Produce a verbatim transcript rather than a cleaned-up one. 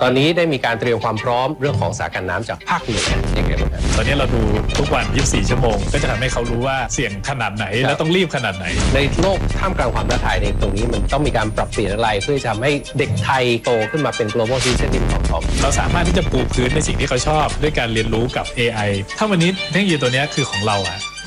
ตอนนี้ได้มีการเตรียมความพร้อมเรื่องของสถานการณ์น้ำจากภาคเหนือยังไงบ้างครับตอนนี้เราดูทุกวันยี่สิบสี่ชั่วโมงก็จะทำให้เขารู้ว่าเสี่ยงขนาดไหนและต้องรีบขนาดไหนในโลกท่ามกลางความท้าทายในตรงนี้มันต้องมีการปรับเปลี่ยนอะไรเพื่อจะทำให้เด็กไทยโตขึ้นมาเป็น global citizen ที่พร้อมเราสามารถที่จะปูพื้นในสิ่งที่เขาชอบด้วยการเรียนรู้กับ เอ ไอ ถ้าวันนี้เทคโนโลยีตัวนี้คือของเราอะ